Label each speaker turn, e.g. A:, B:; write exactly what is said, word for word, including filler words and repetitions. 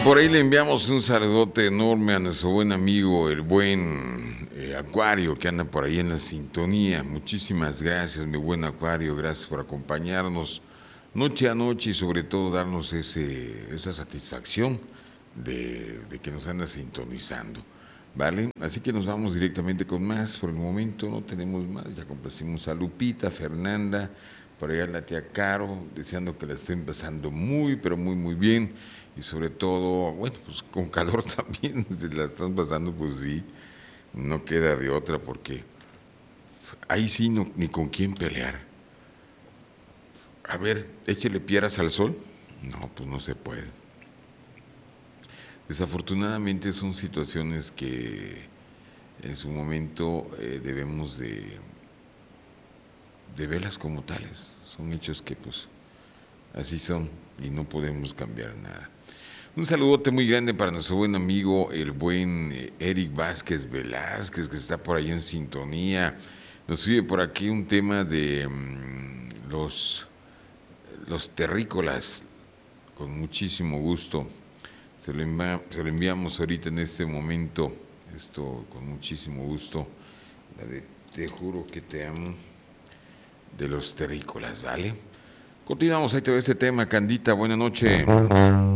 A: por ahí le enviamos un saludote enorme a nuestro buen amigo, el buen eh, Acuario, que anda por ahí en la sintonía. Muchísimas gracias, mi buen Acuario, gracias por acompañarnos noche a noche y sobre todo darnos ese, esa satisfacción de, de que nos anda sintonizando. ¿Vale? Así que nos vamos directamente con más. Por el momento no tenemos más. Ya complacimos a Lupita, Fernanda, por allá la tía Caro, deseando que la estén pasando muy, pero muy, muy bien. Y sobre todo, bueno, pues con calor también, si la están pasando, pues sí, no queda de otra, porque ahí sí no, ni con quién pelear. A ver, échele piedras al sol. No, pues no se puede. Desafortunadamente son situaciones que en su momento eh, debemos de, de verlas como tales. Son hechos que pues así son y no podemos cambiar nada. Un saludote muy grande para nuestro buen amigo, el buen eh, Eric Vázquez Velázquez, que está por ahí en sintonía. Nos sigue por aquí un tema de mmm, los, los terrícolas, con muchísimo gusto. Se lo, envia, se lo enviamos ahorita en este momento, esto con muchísimo gusto. La de Te juro que te amo, de los terrícolas, ¿vale? Continuamos ahí todo este tema, Candita, buena noche.